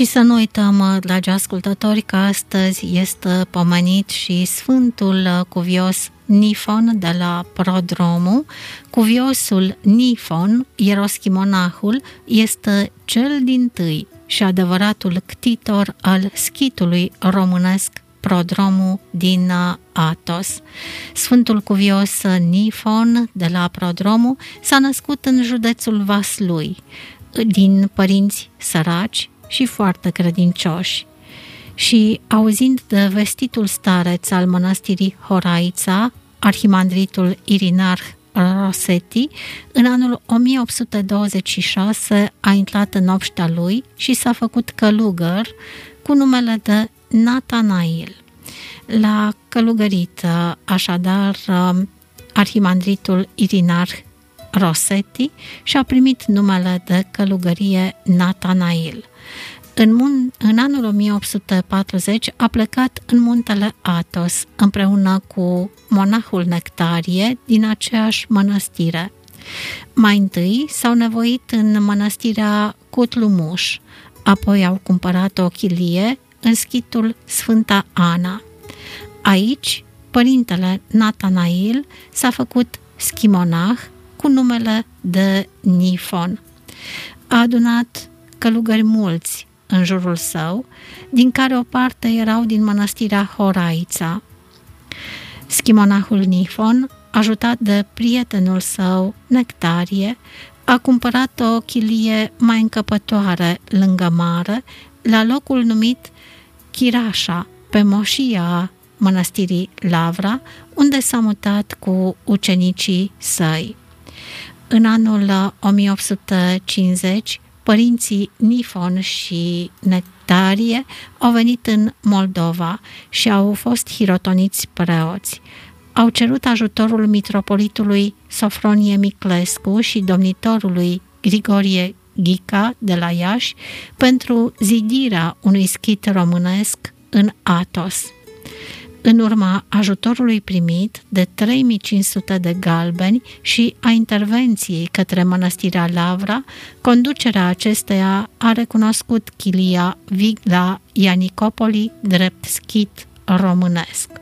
Și să nu uităm, dragi ascultători, că astăzi este pomenit și Sfântul Cuvios Nifon de la Prodromu. Cuviosul Nifon, ieroschimonahul, este cel dintâi și adevăratul ctitor al schitului românesc Prodromu din Athos. Sfântul Cuvios Nifon de la Prodromu s-a născut în județul Vaslui, din părinți săraci și foarte credincioși. Și auzind de vestitul stareț al mănăstirii Horaița, arhimandritul Irinarh Rosetti, în anul 1826 a intrat în obștea lui și s-a făcut călugăr cu numele de Natanail. L-a călugărit așadar arhimandritul Irinarh Rosetti și a primit numele de călugărie Natanail. În anul 1840 a plecat în muntele Athos împreună cu monahul Nectarie din aceeași mănăstire. Mai întâi s-au nevoit în mănăstirea Cutlumuș, apoi au cumpărat o chilie în schitul Sfânta Ana. Aici, părintele Natanail s-a făcut schimonah cu numele de Nifon. A adunat călugări mulți în jurul său, din care o parte erau din mănăstirea Horaița. Schimonahul Nifon, ajutat de prietenul său Nectarie, a cumpărat o chilie mai încăpătoare lângă mare, la locul numit Chirașa, pe moșia mănăstirii Lavra, unde s-a mutat cu ucenicii săi. În anul 1850, părinții Nifon și Nectarie au venit în Moldova și au fost hirotoniți preoți. Au cerut ajutorul mitropolitului Sofronie Miclescu și domnitorului Grigorie Ghica de la Iași pentru zidirea unui schit românesc în Athos. În urma ajutorului primit de 3500 de galbeni și a intervenției către mănăstirea Lavra, conducerea acesteia a recunoscut chilia Vigla Ianicopoli drept schit românesc.